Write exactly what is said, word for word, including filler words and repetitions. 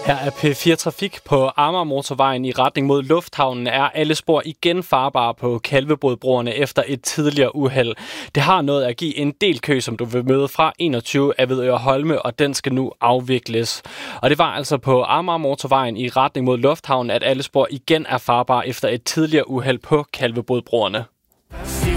Her er P fire Trafik. På Amagermotorvejen i retning mod Lufthavnen er alle spor igen farbare på Kalvebodbroerne efter et tidligere uheld. Det har nået at give en del kø, som du vil møde fra enogtyve Avedøre Holme, og den skal nu afvikles. Og det var altså på Amagermotorvejen i retning mod Lufthavnen, at alle spor igen er farbare efter et tidligere uheld på Kalvebodbroerne.